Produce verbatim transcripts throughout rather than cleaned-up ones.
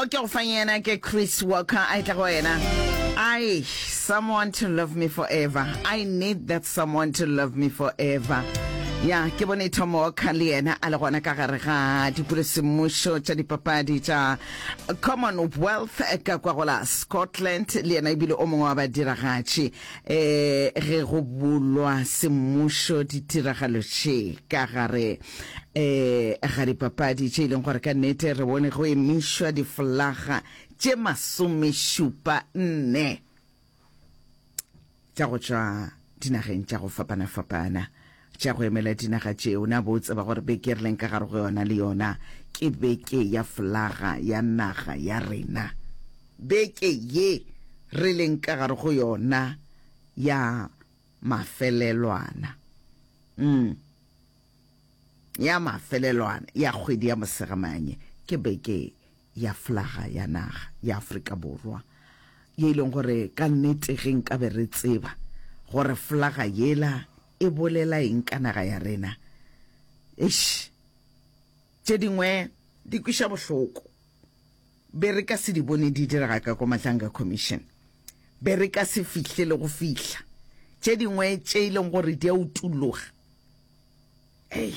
Okay, go find yena ke Chris Walker. I tla go yena. I someone to love me forever. I need that someone to love me forever. Ya ke bone Tomo Kaliena a le gona ka gare ga dipule semusho tša dipapadi tša Commonwealth ka kwa gola Scotland le yena ibile o mongwe wa badiragatši eh ge go bulwa semusho ditiragalo tše ka gare eh ga dipapadi tše ileng gore ka nnete re bone go emishwa diflaga tše masomešupa nne tša go tšwa dinageng tša go fapana-fapana tša go emela dinaga tšeo na botse ba gore beke re leng ka gare go yona le yona ke beke ya flaga ya naga ya rena beke ye re leng ka gare go yona ya mafelelwana mm ya mafelelwana ya kgwedi ya mosegamanye ke beke ya flaga ya naga ya Afrika Borwa ye ileng gore ka nnete ge nka be re tseba gore flaga yela e bolela eng ka naga ya rena eish tše dingwe di kwiša bohloko be re ka se di bone di diraga ka ko Matlanga Commission be re ka se fihle le go fihla tše dingwe tše ileng gore di a utuloga ei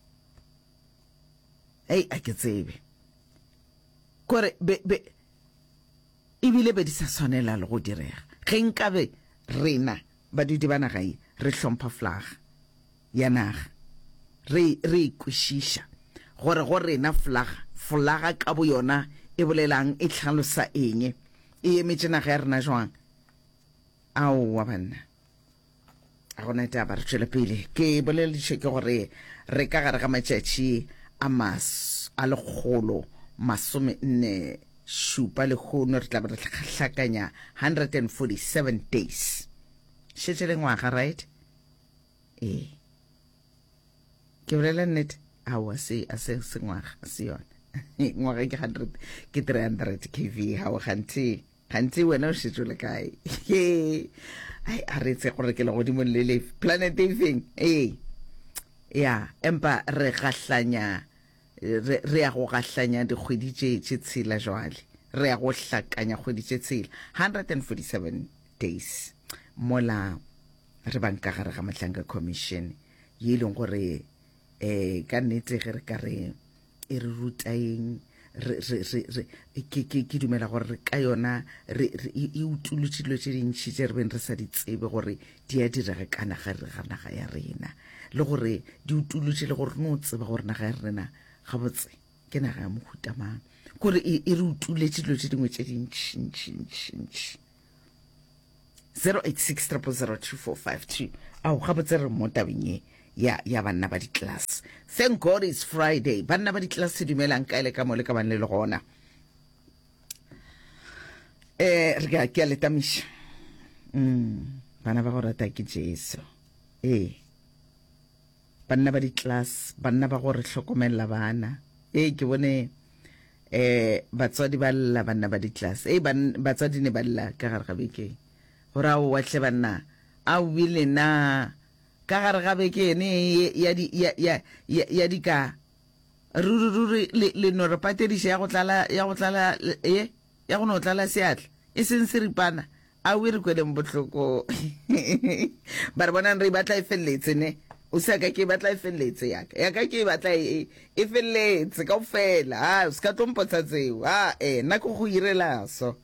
ei a ke tsebe kore be be ebile be di sa tshwanela le go direga ge nkabe rena badudi ba naga e re hlompha flaga ya naga re re kwishisha gore go rena flaga flaga ka bo yona e bolelang e tlhalosa eng e emetše naga ya rena jwang ao wa banna a gona taba re tšwele pele ke boleleditše ke gore re ka gare ga matšatši a mas a lekgolo masome nne šupa lekgono re tla ba re tlhakanya one hundred forty-seven days šetše le ngwaga right eh ke bolela nnete aowa se a se se ngwaga a se yona ngwaga ke one hundred ke three hundred kV hao gantsi gantsi wena o šetše le kae ai a re tse gore ke le godimo le le planet efeng eh ya empa re gahlanya re re ya go gahlanya dikgwedi tše tše tshela jwale re ya go hlakanya kgwedi tše tshela one hundred forty-seven days mola re banka gare ga Matlanga Commission ye leng gore eh ka nnete ge re ka re e re rutaeng re re re ke ke ke dumela gore ka yona re e utulutse dilo tše dintšhi tše re beng re sa di tsebe gore di a direga ka naga ga naga ya rena le gore di utulutse le gore no tseba gore naga ya rena ga botse ke naga ya mohuta mang gore e re utuletse dilo tše dingwe tše dintšhi ntšhi ntšhi ntšhi zero eight six zero zero two four five two au ga botse re mo tabeng ya ya banna ba di class. Thank God it's Friday. Banna ba di class dumelang ka ile ka mo le ka ban le le gona eh re ga ke le tamisha mm bana ba go rata ke Jesu eh banna ba di class banna ba go re hlokomela bana eh ke bone eh batswadi ba lla banna ba di class eh batswadi ne ba lla ka gare ga beke gora o wa tle banna a wile na ka gare ga beke ne ya di ya ya ya di ka ruru ruru le le no re patedisha ya go tlala ya go tlala eh ya go no tlala seatla e seng seripana a we re kwele mbotloko ba re bona re batla e felletse ne o sa ka ke batla e felletse ya ka ya ka ke batla e e felletse ka ofela ha o ska tlompotsa tseo ha eh na go go irela so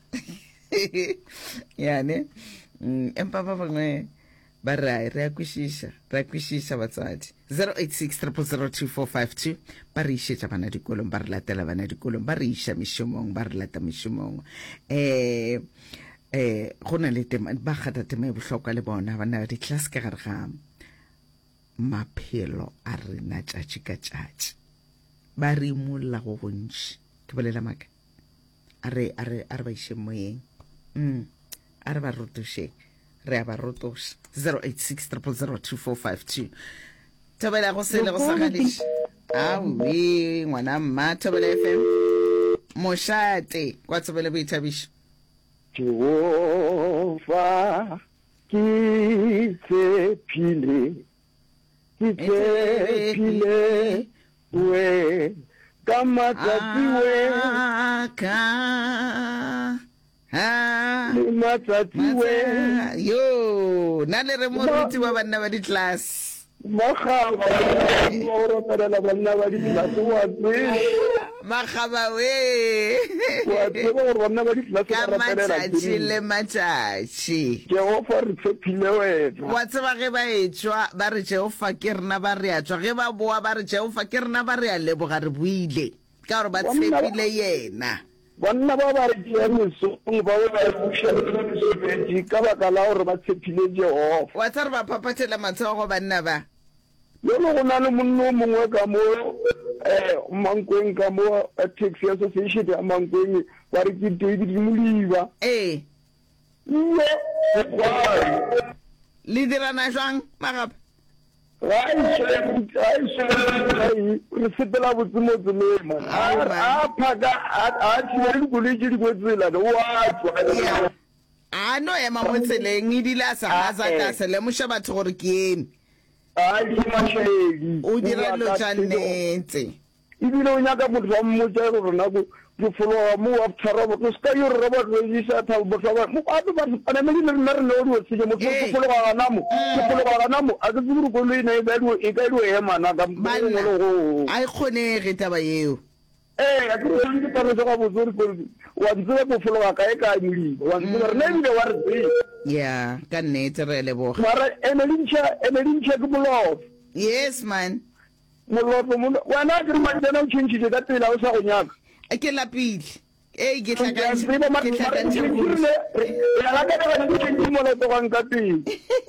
ya ne empa ba bangwe ba ra re akwishisha re akwishisha batswadi zero eight six zero zero two four five two ba re ishetsa bana dikolong ba re latela bana dikolong ba re isha mishomong ba re lata mishomong eh eh gona le tema ba gata tema e bohlokwa le bona bana di class ka gare ga maphelo a rena tšatši ka tšatši ba re molla go gontši ke bolela maka a re a re a re ba ishe moyeng mm a re ba rotoshe re a ba rotoshe zero eight six zero zero two four five two Tobela go se le go sagalish a we ngwana mma Tobela F M moshate kwa Tobela boithabish Jehova ki tsepile ki tsepile we ka matsatsi we ka ha le matsatsi we yo na le re moruti wa banna ba di class magaba o romelela banna ba di class wa tswe magaba we wa tswe go banna ba di class ka ba romelela matšatši le matšatši Jehova re tshepile wena wa tseba ge ba etswa ba re Jehova ke rena ba re a tswa ge ba boa ba re Jehova ke rena ba re a leboga re buile ka gore ba tshepile yena banna ba ba re tšea mesong ba ba e bušela mesebetsi ka baka la gore ba tshepile Jehova wa tsa re ba phaphathela matsogo banna ba yo go na le monno o mongwe ka mo eh Mankweng ka mo taxi association ya Mankweng ba re ke David Moliba eh le le dirana jang magapa ai se ai se re sepela botsimo tselema a phaka a tshwere dikoloi di botsela le wa tswa a no ema mo tseleng e dila sa gaza ka se le moša batho gore ke eme ai mashedi o dira lo tshwanetse ibile o nyaka motho wa mmotsa gore nako ke fologa mo wa tshwara botho ska yo re ba register tha botho ba mo a ba ana me le nna re le o tsije mo ke fologa gana mo ke fologa gana mo a ke tsuru go le ina e ba e ka ile e mana ka mo go ai kgonege taba yeo eh a ke re ke taba go botsori go wa tsile go fologa ka e ka mili wa tsile re ne ile wa re ya ka nnete re le boga mara ene lintsha ene lintsha ke bolo yes man moloto mo wana ke re manjana o tshintshile ka tsela o sa go nyaka ke la pile e ke tla ka ke tla ka ke la ka ka ke ke mo le twa nka pele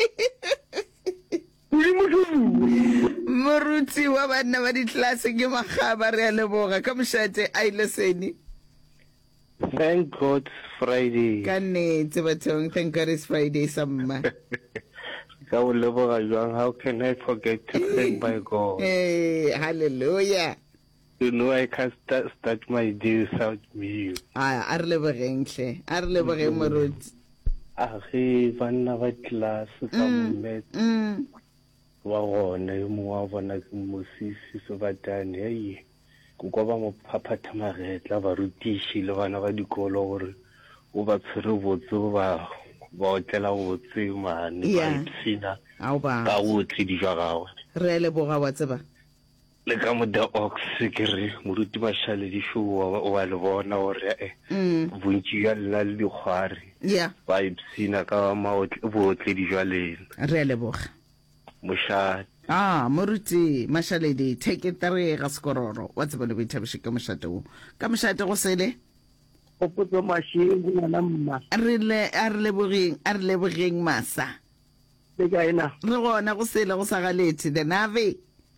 moruti wa banna ba di class ke magaba re a leboga ka mošate a ile sene Thank God Friday. Ka nnete bathong, thank God it's Friday samma. Ka o leboga jwang, how can I forget to thank my God? Hey, hallelujah. You know I can't start, start my day without me. Ah, a re lebogeng hle, a re lebogeng moruti. Age banna ba class ka mmet. Mm. Wa gona yo mo wa bona ke Mosisi Sobatane hey. Ko ba mo phaphatha magetla ba rutishi le bana ba dikolo gore o ba tshwere botse ba ba otlela botse mane ba tsina a ba ka botse di jwa gago re le boga wa tseba le ka mo the ox ke re moruti mashale di sho wa le bona gore eh bontsi ya la le digware ya ba ipsina ka maotle botle di jwa lena re le boga moshate ah moruti mashaledi take it tare ga skororo wa tseba le boithabishi ka moshate o ka moshate go sele o potso mashingu ngwana mma re le a re le bogeng a re le bogeng masa le ka ena re gona go sele go sagaletse the nave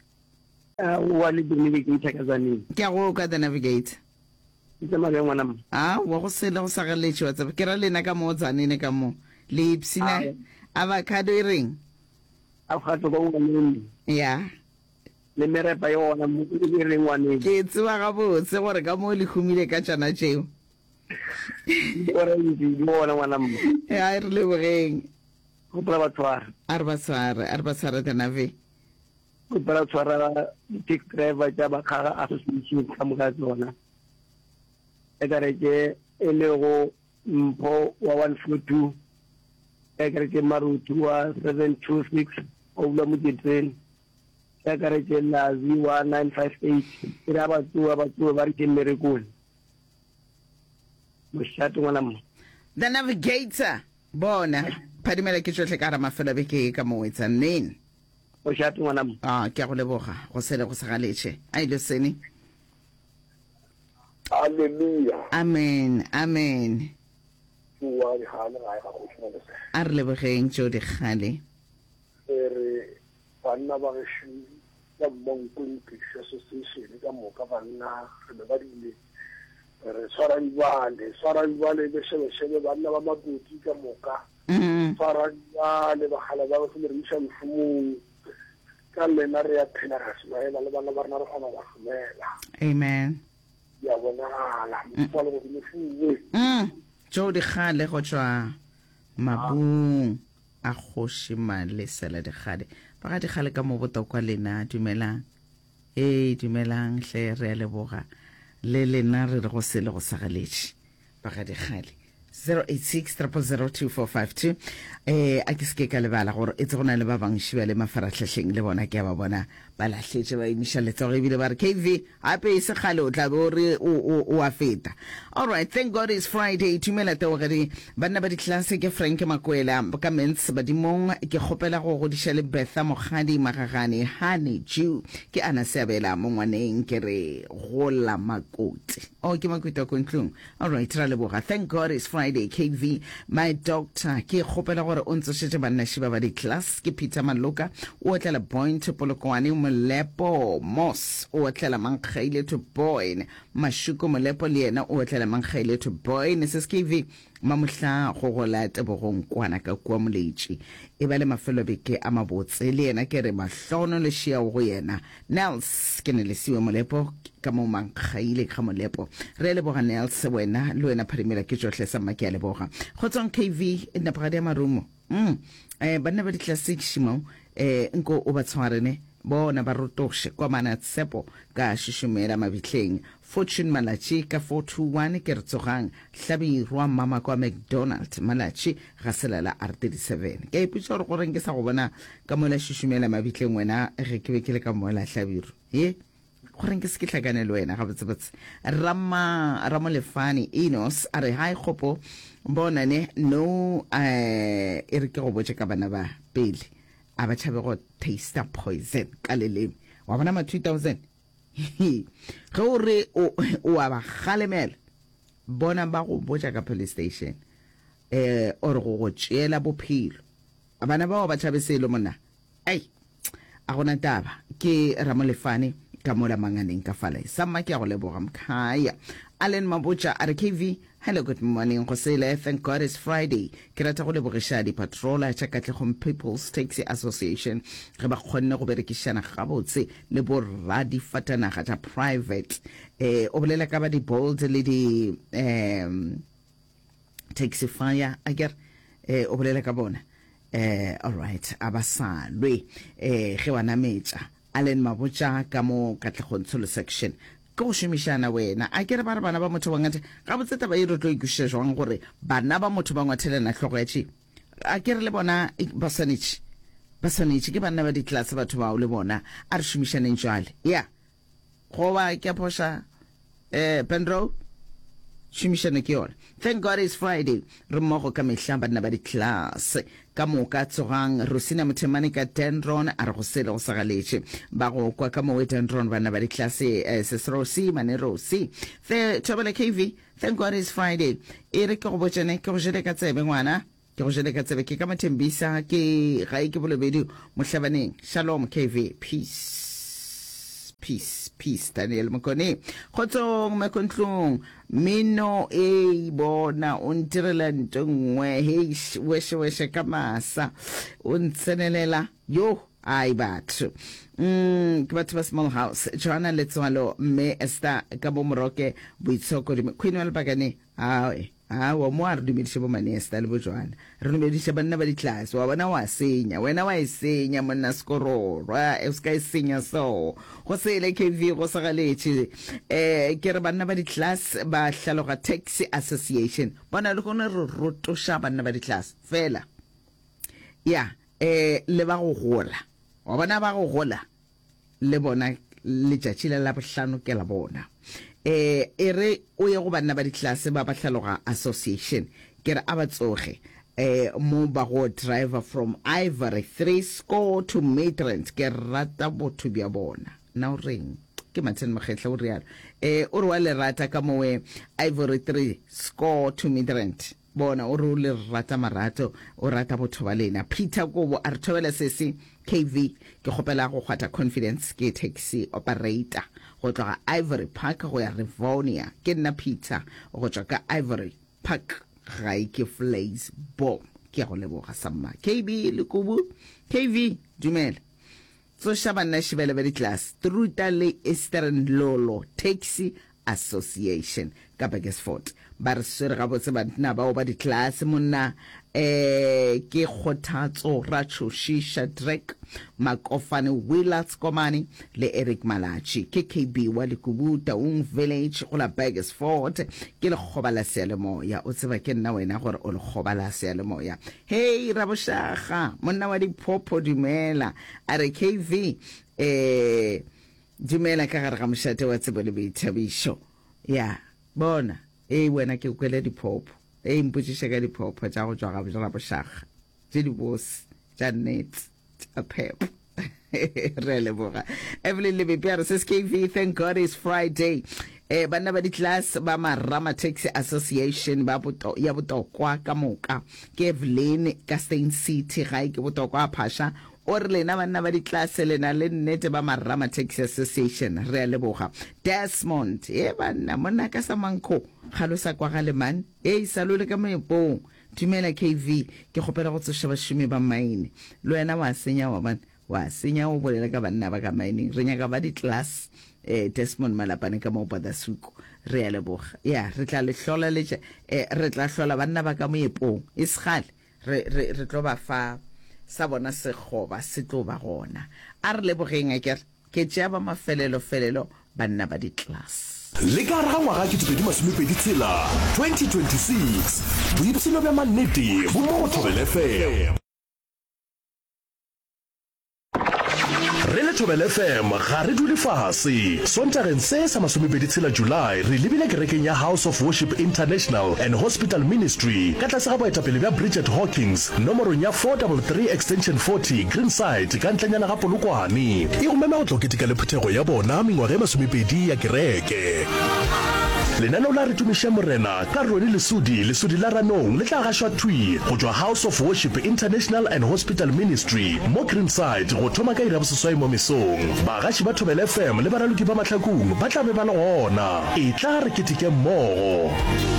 a wa le dinile ke thakazaneng ke go ka the navigate ke ma ngwana mma ah wa go sele go sagaletse wa tseba ke ra lena ka mo tsanene ka mo le ipsina avocado ring a kgato go ngwana ya le merepa yona mo ke re ngwane ke tswa ga botse gore ka mo le khumile ka tsana tšeo ora ndi bona ngwana mma ya re le bogeng go pla ba tswara arba sare arba sare the nave go pla tswara taxi driver ja ba khaga association ka mo ka tsona e ka re ke e le go mpo wa one four two e ka re ke marutu wa seven two six o bula mo ditren e ka re ke lazi wa nine five eight ira ba tsuwa ba tsuwa ba re ke merekole moshate ngwana mo the navigator bona phadimela ke tsohle ka ra mafela beke ka mo wetsa nen moshate ngwana mo ah ke go leboga go sele go sagaletse a ile sene hallelujah amen amen wa di hana ga ga go tshwana se a re lebogeng jo di gale ere banna ba ge shi ya Mankweng Taxi Association ka moka banna re ba dile re swara ibale swara ibale be shebe shebe banna ba mabuti ka moka mm swara ibale ba khala ba go re isha mfumo ka lena re ya phela ra smaela le bana ba rena re gona ba smaela amen ya bona la mfo le go difuwe mm jo di gale go tswa mabung a khoshi male sela di gale ba ga di gale ka mo botokwa lena dumelang e dumelang hle re a leboga le lena re re go se le go sagaletše ba ga dikgale zero eight six, zero zero two four five two eh a ke se ka lebala gore e tse gona le ba bang shiba le mafaratlhatlheng le bona ke ba bona ba lahletse ba emiša letsogo ebile ba re K V ape e se kgale o tla be o re o a feta. All right, thank God it's Friday. Tumela teogedi banna ba ditlase ke Frank Makwela ka mens badimong ke kgopela go godisha le Betha Mogadi Magagane Honey Jew ke ana sebela mo ngwaneng ke re gola makoti o ke makwita ko ntlong. All right, ra leboga. Thank God it's Friday. K V my doctor ke kgopela gore o ntsošetse banna shiba ba di class ke Peter Maloka o tlela point polokwane molepo mos o tlela mankgaile to boy mashuko molepo le yena o tlela mankgaile to boy ne se K V mamuhla go go la tebogong kwana ka kwa moletši e ba le mafelo beke a mabotse le yena ke re mahlono le shia go yena Nels ke ne le siwe molepo ka mo mankgaile ka molepo re le boga Nels wena le wena pharimela ke johle sa makia le boga go tsong K V e napagadi marumo mm eh banna ba di classic shimo eh nko o ba tshwarene bona ba rotoshe kwa mana tsepo ka shishumela mabitleng Fortune Malachi ka four two one ke rtsogang hlabi rwa mama kwa McDonald Malachi ga selela R thirty-seven ke ipitsa re gore nke sa go bona ka mola shishumela mabitleng wena ge ke be ke le ka mola hlabiru ye gore nke se ke tlhakane le wena ga botsebotse rama ramolefani Enos are hi khopo bona ne no eh e re ke go botse ka bana ba pele a ba tshabe go taste poison ka leleme wa bona ma two thousand ge o re o a ba galemela bona ba go botsa ka police station eh or go go tšela bophelo abana ba ba tshabe selo mona ai a gona taba ke ramolefane ka mola manganeng ka fala sama ke go leboga mkhaya Allen Mabucha R K V. Hello, good morning Josele. Thank God it's Friday. Ke rata go lebogisha di patrola tša Katlehong People's Taxi Association ge ba kgonne go berekishana gabotse le bo radi fatanaga tša private eh o bolela ka ba di bold le di um taxi fire ager eh o bolela ka bona eh all right abasalwe eh ge wana metša Allen Mabucha ka mo Katlehong Tsholo section go shumishana wena a ke re ba re bana ba motho ba ngate ga botseta ba iro tlo ikushe jwang gore bana ba motho ba ngwathelana hlogo ya tshi a ke re le bona ba sanitši ba sanitši ke bana ba di class batho ba o le bona a re shumishaneng jwale ya go ba ke posha eh Pendro shumishana ke yona. Thank God it's Friday. Re mmogo ka mehla bana ba di class ka moka tsogang Rosina Mutemane ka Dendron a re go sele go sagaletše ba go kwa ka mo Dendron bana ba di class eh Rosi mane Rosi fe tšhabela K V. Thank God it's Friday. E re ke go botsene ke go jele ka tsebe ngwana ke go jele ka tsebe ke ka mathembisa ke ga ke bolobedi mohlabaneng. Shalom K V, peace peace peace Daniel Mokone khotsong makontlong mino e bona ontirela ntongwe hey weshe weshe kamasa untsenelela yo ai batho mm ke batho ba small house Joanna Letswalo me esta ka bo moroke boitshoko di Queen wa Lebakane ai a wa mo a re dumedise bo manesta le bo Joanna re dumedise banna ba di class wa bona wa senya wena wa isenya monna skororwa e ska isenya so go sele K V go sagaletse eh ke re banna ba di class ba hlaloga taxi association bona le gone re rotosha banna ba di class fela ya eh le ba go gola wa bona ba go gola le bona le tšatšile la bohlano ke la bona eh ere o ye go banna ba di class ba ba hlaloga association ke re a ba tsoge eh mo ba go driver from Ivory three score to Midrand ke rata botho bja bona now ring ke Martin Makgetla o rialo eh o re wa le rata ka mowe Ivory three score to Midrand bona o re o le rata marato o rata botho ba lena Peter Kobo a re thobela sesi K V ke gopela go khwata confidence ke taxi operator go tloga Ivory Park go ya Rivonia ke nna Peter go tswa ka Ivory Park ga ke flays bo ke go leboga samma K B le Kobo K V dumela so shabana shibele very class Trutale Eastern Lolo taxi Association ka Beresford ba re swere ga botse bana ba ba di class monna eh ke Kgothatso Ratsho Drake Makofane Willats Komani le Eric Malachi ke K B wa le Kubuta un village go la Beresford ke le khobala selemoya o tseba ke nna wena gore o le khobala selemoya hey Raboshaga monna wa di popo dumela are K V eh dumela ka gare ga moshate wa tsebo le boithabišo ya bona eh wena ke kwele di popo eh mputsishe ka di popo tša go tswa ga Raboshaga tše di boss tša net tša pep re leboga Evelyn Lebepiare says K V thank God it's Friday eh bana ba di class ba Marama Taxi Association ba boto ya botokwa ka moka ke Evelyn ka Stein City ga ke botokwa phasha o re lena bana ba di class lena le nnete ba Marama Taxi Association re leboga Desmond e bana mona ka sa manko khalosa kwa gale man e salole ka moepong dumela K V ke gopela go tsoša ba shime ba maine le wena wa senya wa bana wa senya o bolela ka banna ba ka mining re nya ka ba di class eh Desmond Malapane ka mo pada suku re a leboga ya re tla le hlola le eh re tla hlola banna ba ka moepong isgale re re re tlo ba fa sa bona se goba se tlo ba gona a re lebogeng a ke ke tšea ba mafelelo felelo banna ba di class le ka ra ngwaga ke tšedi masomepedi tshela twenty twenty-six boipselo bja mannete bo mo Thobela F M re le Thobela F M ga re dule fase sontageng se sa masomepedi tshela July re lebile kerekeng ya House of Worship International and Hospital Ministry ka tlase ga boetapele bja Bridget Hawkins nomorong ya four three three extension forty Greenside ka ntlanyana ga Polokwane e go mema go tloketika le phuthego ya bona mengwaga e masomepedi ya kereke lenaneo la re tumiša morena ka Roni Lesudi Lesudi la Ranong le tla gašwa twi go tšwa House of Worship International and Hospital Ministry mo Greenside go thoma ka ira boseswai mo mesong bagaši ba Thobela F M le baraloki ba mahlakong ba tla be ba le gona e tla re ketike mmogo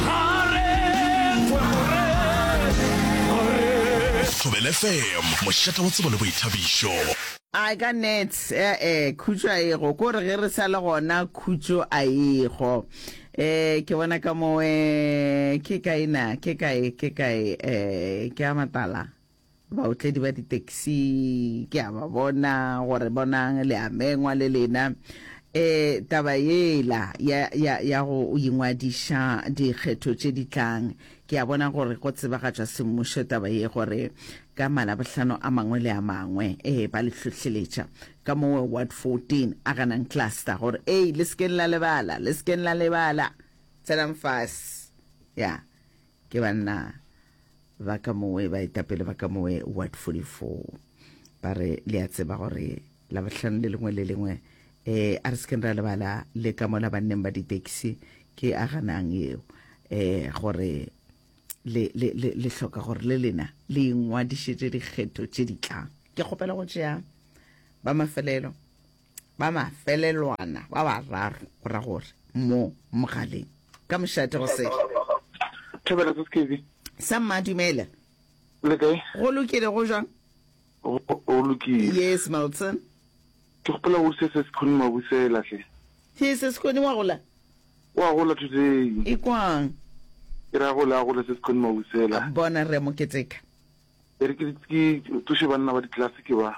Thobela F M mošata wa tsebo le boithabišo I got nets eh eh khutso a ego go re ge re sa le gona khutso a ego eh ke bona ka mo eh ke kaina ke kae ke kae eh ke amatala ba utledi ba di taxi ke a ba bona gore bonang le amengwa le lena eh taba yela ya ya ya go ingwadisha di kgetho tše di tlang ke a bona gore go tsebagatša semmušo taba ye gore ka mala bohlano a mangwe le a mangwe eh ba le hlohleletša ka mo ward fourteen a ganang cluster gore eh le sken la lebala le sken la lebala tselang fast ya ke banna ba ka mo ba itapele ba ka mo ward forty-four ba re le a tseba gore la bohlano le lengwe le lengwe eh a re sken la lebala le ka mo la banneng ba di taxi ke a ganang eo eh gore le le le le hloka gore le lena le ngwadisetse dikgetho tše di tlang ke gopela go tšea ba mafelelo ba mafelelwana ba bararo go ra gore mo mogaleng ka mošate go se Thobela K V sa madumela le kae go lokile go jang o lokile yes Milton ke gopela go se se khoni mabusela hle he se se khoni wa gola wa gola today e kwang ra go la go le se khoni mabusela bona re mo keteka e re ke ke tšhe banna ba di class ke ba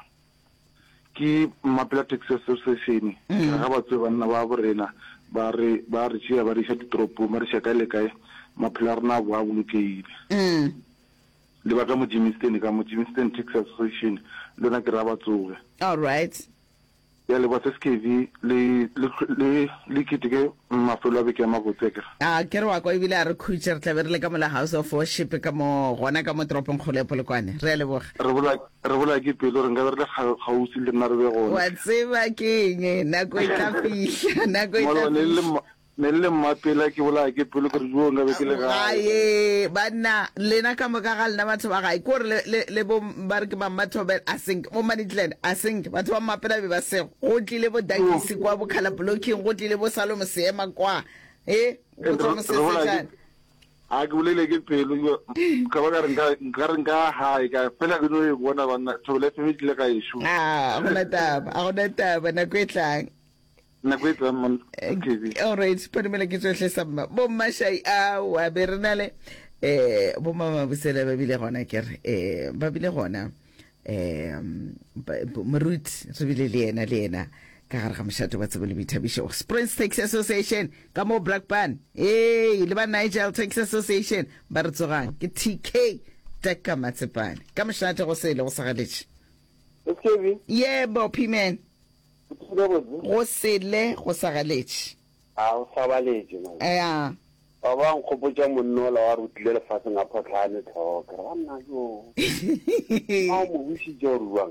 ke Mapela Taxi Association ga ba tswe banna ba borena ba re ba re tšea ba re tša ditropo ma re tša ka le kae maphela rena bo a bolokeile mm le ba ka mo Jimiston ka mo Jimiston Taxi Association le na ke ra ba tsoge all right ya le ba S K V le le le kitike mafelo a beke ma botseka a ke re wa kwa ebile a re khutša re tla be re le ka mola House of Worship ka mo gona ka mo tropong kgole Polokwane re a leboga re bola re bola ke pelo re nga re le gausi le nna re be gona wa tseba keng nako e tla fihla nako e tla fihla ne le Mapela ke bola ke pelo ke re jo nga be ke le ga aye bana lena ka mo ka ga lena batho ba gae ko re le le bo ba re ke ba Mathobela a sink mo Manitland a sink batho ba Mapela be ba se go tlile bo Dagisi kwa bo Khala blocking go tlile bo Salome Seema kwa eh go tsoma se se tjana a ke bolele ke pelo ka ba re nga nga nga hae ka fela ke no e bona bana Thobela F M le ka ishu ah gona taba a gona taba na go etlang nako e tsang man alright phanemela ke tsohle samma bo mashai a wa be re na le eh bo mama busela ba bile gona kere eh ba bile gona eh Moruti re bile le ena le ena ka gare ga moshato ba tsebole boithabišo Springs Taxi Association ka mo Blackburn eh le ba Nigel Taxi Association ba re tsogang ke T K Teka Matsepane ka moshato go sele go sagaletse Eskevi yebo P-man go sele go sagaletse a o sabaletse man eh ba ba nkgopotsa monnola wa rutlile lefatshe nga photlhane thoka ra nna yo a mo busi joruang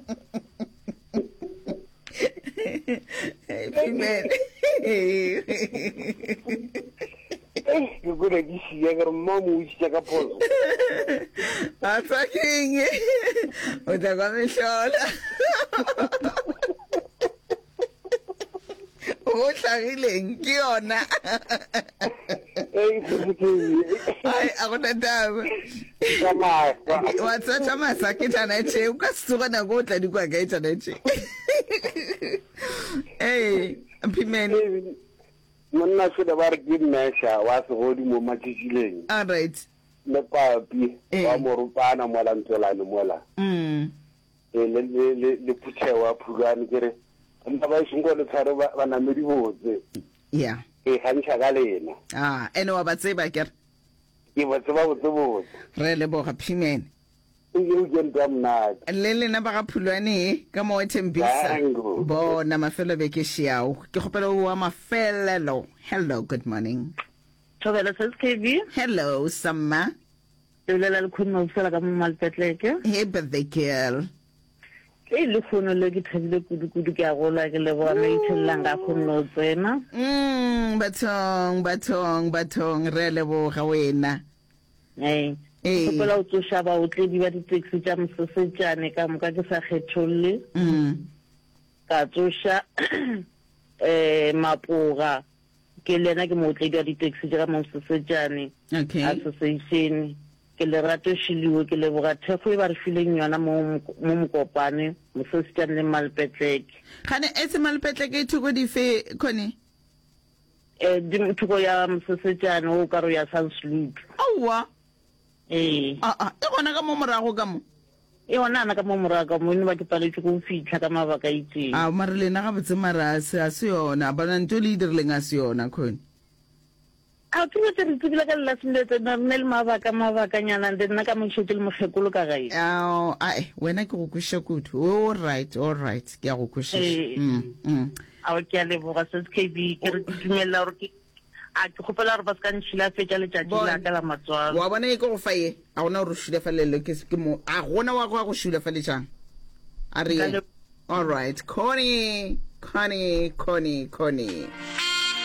P-man eh ke go re di sia ga mo mo busi ka phoso a tsaking o tla ga mehlola o tlagileng ke yona ai a gona taba wa tsatsa masa ke tana tše o ka tsoga na go tla di kwa ka tana tše eh P-man monna se da ba re ke mesha wa se godi mo matšhileng all right le papi wa morupana mo la ntolane mola mm e le le le phuthewa phugane kere nna ba shingo le tsare ba na me di botse yeah e hantsha ka lena ah ene wa ba tseba kere ke ba tseba botse botse re le boga P-man e yo gentwa mna le lena ba ga phulwane ka mo Thembisa bona mafelo be ke shiao ke gopela o wa mafelelo hello good morning Thobela S K B hello Samma Tulela le khona o fela ka mo Malpetleke hey birthday girl ke le khona le ke thabile kudu kudu ke a gola ke le bona ithella nga khona o tsena mm batong batong batong re le boga wena eh Thobela o tsosha ba o tle di ba di taxi tsa mosesetsane ka moka ke sa kgetholle mm ka tsosha eh Mapoga ke lena ke motledi wa di-taxi ka mosesetsane okay association ke le rato shiliwe ke le boga thefo e ba re fileng yona mo mo mokopane mosesetsane le Malpetleke gane e se Malpetleke e thuko di fe khone eh di thuko ya mosesetsane o karo ya Sansloot awa eh ah ah e gona ka mo morago ka mo e ona na ka mo morago mo ne ba ke paletse go fitlha ka mabaka itse ah mara lena ga botse mara se a se yona bana ntho le dirleng a se yona khone a ke re re tsebile ka la semletse na nne le mabaka mabaka nyana nde nna ka motšhete le mogekolo ka gae ah ai wena ke go kusha kudu all right all right ke a go kusha mm mm a o ke a le boga S K B ke re dumela gore ke a ke gopela re ba ska ntshila fetša letšatši la ka la matswalo wa bona e ke go faye a gona gore shule falelo ke ke mo a gona wa go go shule faletsang a re all right Connie Connie Connie Connie